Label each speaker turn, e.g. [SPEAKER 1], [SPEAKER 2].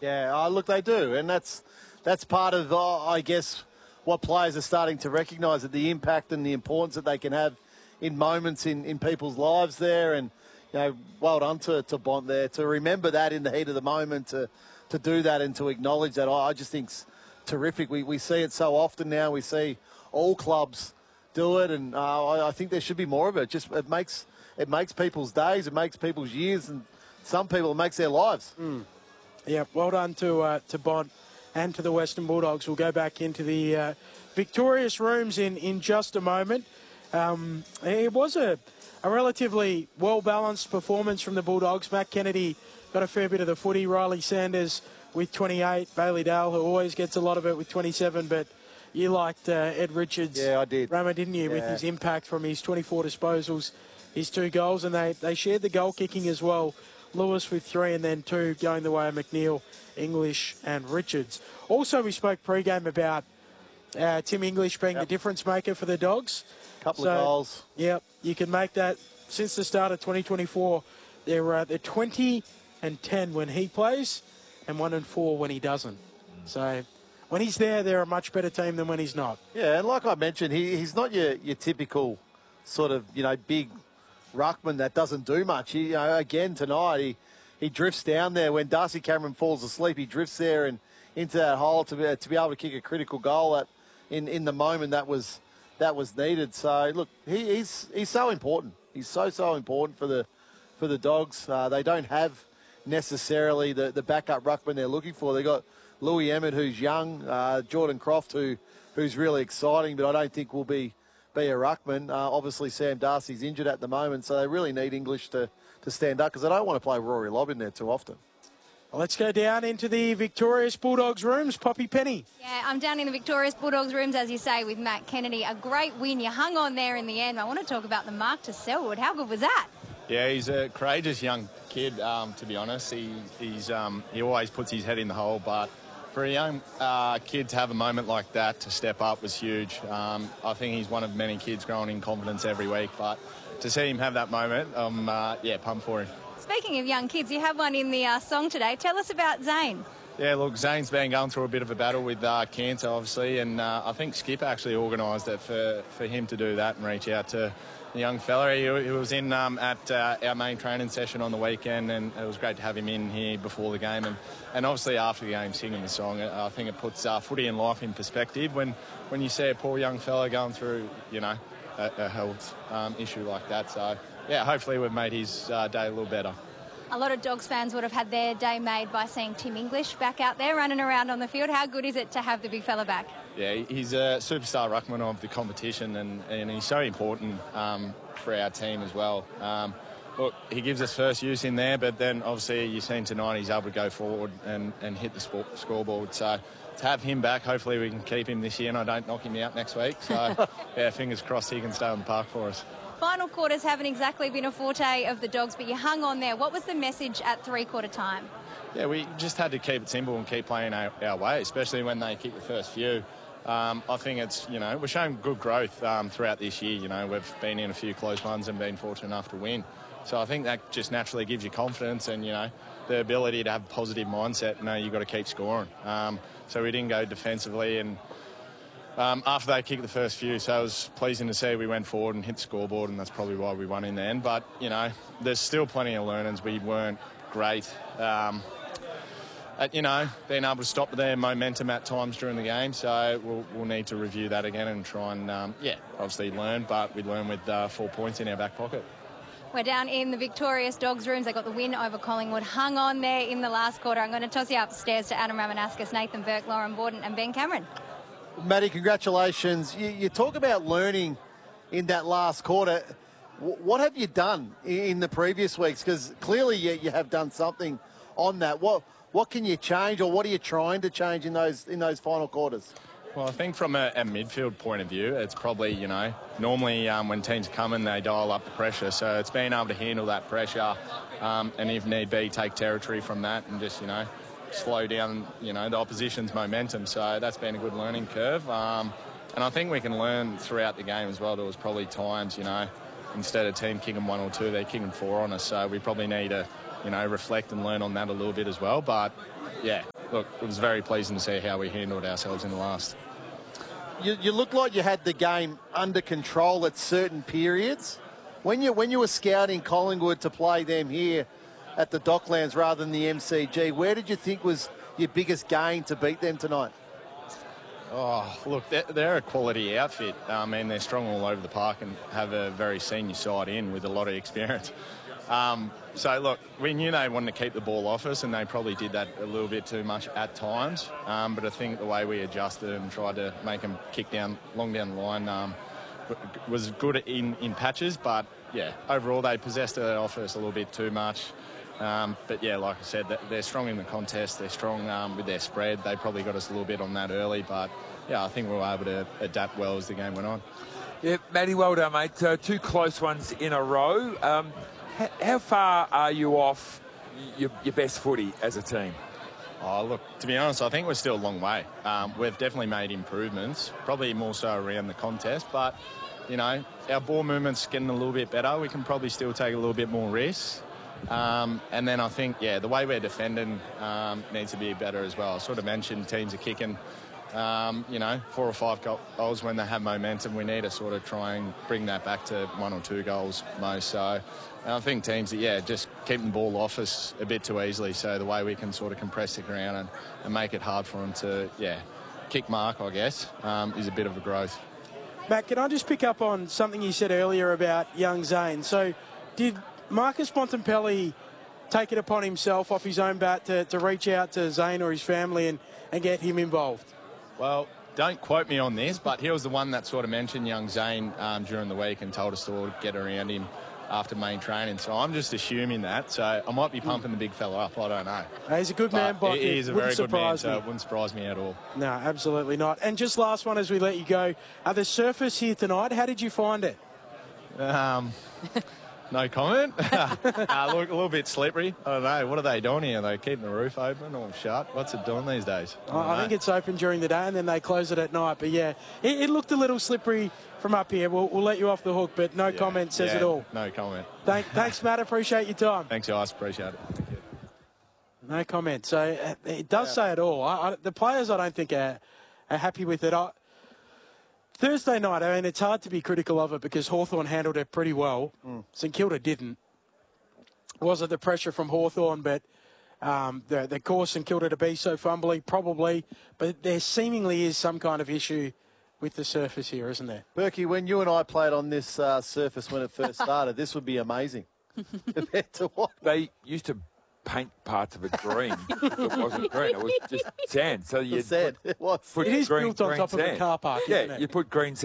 [SPEAKER 1] Yeah, look, they do, and that's part of, I guess, what players are starting to recognise, that the impact and the importance that they can have in moments in people's lives there. And, you know, well done to Bont there to remember that in the heat of the moment, to do that and to acknowledge that. I just think's terrific. We see it so often now. We see all clubs do it, and I think there should be more of it. Just it makes people's days, it makes people's years, and some people it makes their lives.
[SPEAKER 2] Yeah, well done to Bont and to the Western Bulldogs. We'll go back into the victorious rooms in just a moment. It was a relatively well-balanced performance from the Bulldogs. Matt Kennedy got a fair bit of the footy. Riley Sanders with 28. Bailey Dale, who always gets a lot of it, with 27. But you liked Ed Richards.
[SPEAKER 1] Yeah, I did.
[SPEAKER 2] Ramo, didn't you, with his impact from his 24 disposals, his 2 goals. And they shared the goal kicking as well. Lewis with 3 and then 2 going the way of McNeil, English and Richards. Also, we spoke pre-game about Tim English being the difference maker for the Dogs.
[SPEAKER 1] Couple of goals.
[SPEAKER 2] Yep, you can make that. Since the start of 2024, they're 20 and 10 when he plays and 1 and 4 when he doesn't. So when he's there, they're a much better team than when he's not.
[SPEAKER 1] Yeah, and like I mentioned, he's not your typical sort of, big ruckman that doesn't do much. Again tonight, he drifts down there. When Darcy Cameron falls asleep, he drifts there and into that hole to be able to kick a critical goal in the moment that was needed. So look, he's so important. He's so important for the Dogs. They don't have necessarily the backup ruckman they're looking for. They got Louis Emmett, who's young, Jordan Croft, who's really exciting, but I don't think will be a ruckman. Obviously, Sam Darcy's injured at the moment, so they really need English to stand up, because they don't want to play Rory Lobb in there too often.
[SPEAKER 2] Well, let's go down into the victorious Bulldogs rooms. Poppy Penny.
[SPEAKER 3] Yeah, I'm down in the victorious Bulldogs rooms, as you say, with Matt Kennedy. A great win. You hung on there in the end. I want to talk about the mark to Selwood. How good was that?
[SPEAKER 4] Yeah, he's a courageous young kid, to be honest. He always puts his head in the hole, but for a young kid to have a moment like that, to step up, was huge. I think he's one of many kids growing in confidence every week, but to see him have that moment, I'm pumped for him.
[SPEAKER 3] Speaking of young kids, you have one in the song today. Tell us about Zane.
[SPEAKER 4] Yeah, look, Zane's been going through a bit of a battle with cancer, obviously, and I think Skip actually organised it for him to do that and reach out to the young fella. He was in at our main training session on the weekend, and it was great to have him in here before the game, and obviously after the game singing the song. I think it puts footy and life in perspective when you see a poor young fella going through, a health issue like that. So, yeah, hopefully we've made his day a little better.
[SPEAKER 3] A lot of Dogs fans would have had their day made by seeing Tim English back out there running around on the field. How good is it to have the big fella back?
[SPEAKER 4] Yeah, he's a superstar ruckman of the competition, and he's so important for our team as well. Look, he gives us first use in there, but then obviously you've seen tonight he's able to go forward and hit the scoreboard. So to have him back, hopefully we can keep him this year and I don't knock him out next week. So, yeah, fingers crossed he can stay on the park for us.
[SPEAKER 3] Final quarters haven't exactly been a forte of the Dogs, but you hung on there. What was the message at three-quarter time?
[SPEAKER 4] Yeah, we just had to keep it simple and keep playing our way, especially when they kick the first few. I think it's, we're showing good growth throughout this year. We've been in a few close ones and been fortunate enough to win. So I think that just naturally gives you confidence and, the ability to have a positive mindset. You've got to keep scoring. So we didn't go defensively and after they kicked the first few, so it was pleasing to see we went forward and hit the scoreboard, and that's probably why we won in the end. But, there's still plenty of learnings. We weren't great at, being able to stop their momentum at times during the game. So we'll need to review that again and try and, obviously learn, but we learn with 4 points in our back pocket.
[SPEAKER 3] We're down in the victorious Dogs rooms. They got the win over Collingwood. Hung on there in the last quarter. I'm going to toss you upstairs to Adam Ramanaskas, Nathan Burke, Lauren Borden and Ben Cameron.
[SPEAKER 1] Matty, congratulations. You talk about learning in that last quarter. What have you done in the previous weeks? Because clearly you have done something on that. What can you change, or what are you trying to change in those final quarters?
[SPEAKER 4] Well, I think from a midfield point of view, it's probably, normally when teams come in, they dial up the pressure. So it's being able to handle that pressure and if need be, take territory from that and just, slow down, the opposition's momentum. So that's been a good learning curve. And I think we can learn throughout the game as well. There was probably times, instead of team kicking 1 or 2, they're kicking 4 on us. So we probably need to, reflect and learn on that a little bit as well. But, yeah, look, it was very pleasing to see how we handled ourselves in the last.
[SPEAKER 1] You looked like you had the game under control at certain periods. When you were scouting Collingwood to play them here at the Docklands rather than the MCG, where did you think was your biggest gain to beat them tonight?
[SPEAKER 4] Oh, look, they're a quality outfit. I mean, they're strong all over the park and have a very senior side in with a lot of experience. So, look, we knew they wanted to keep the ball off us, and they probably did that a little bit too much at times. But I think the way we adjusted and tried to make them kick long down the line was good in patches. But, yeah, overall they possessed it off us a little bit too much. But, yeah, like I said, they're strong in the contest. They're strong with their spread. They probably got us a little bit on that early. But, yeah, I think we were able to adapt well as the game went on.
[SPEAKER 5] Yeah, Matty, well done, mate. 2 close ones in a row. How far are you off your best footy as a team?
[SPEAKER 4] Oh, look, to be honest, I think we're still a long way. We've definitely made improvements, probably more so around the contest. But, you know, our ball movement's getting a little bit better. We can probably still take a little bit more risks. And then I think, yeah, the way we're defending needs to be better as well. I sort of mentioned teams are kicking, 4 or 5 goals when they have momentum. We need to sort of try and bring that back to 1 or 2 goals most. So I think teams that, just keep the ball off us a bit too easily. So the way we can sort of compress the ground and make it hard for them to, kick mark, I guess, is a bit of a growth.
[SPEAKER 2] Matt, can I just pick up on something you said earlier about young Zane? So did Marcus Bontempelli take it upon himself off his own bat to reach out to Zane or his family and get him involved?
[SPEAKER 4] Well, don't quote me on this, but he was the one that sort of mentioned young Zane during the week and told us to all get around him after main training. So I'm just assuming that. So I might be pumping the big fella up. I don't know.
[SPEAKER 2] He's a good man, Bock.
[SPEAKER 4] He is a very good man, so it wouldn't surprise me at all.
[SPEAKER 2] No, absolutely not. And just last one as we let you go. The surface here tonight, how did you find it?
[SPEAKER 4] No comment. Look, a little bit slippery. I don't know. What are they doing here? Are they keeping the roof open or shut? What's it doing these days?
[SPEAKER 2] I think it's open during the day and then they close it at night. But, yeah, it looked a little slippery from up here. We'll let you off the hook, but no comment says it all.
[SPEAKER 4] No comment.
[SPEAKER 2] Thanks, Matt. Appreciate your time.
[SPEAKER 4] Thanks, guys. Appreciate it. Thank you.
[SPEAKER 2] No comment. So it does say it all. The players, I don't think, are happy with it. Thursday night, I mean, it's hard to be critical of it because Hawthorn handled it pretty well. St Kilda didn't. Was it the pressure from Hawthorn, but the caused St Kilda to be so fumbly? Probably. But there seemingly is some kind of issue with the surface here, isn't there?
[SPEAKER 1] Berkey, when you and I played on this surface when it first started, this would be amazing. Compared to what?
[SPEAKER 5] They used to paint parts of it green. It wasn't green, it was just sand. So you
[SPEAKER 1] It was.
[SPEAKER 2] It is built on top of a car park, isn't it?
[SPEAKER 5] You put green sand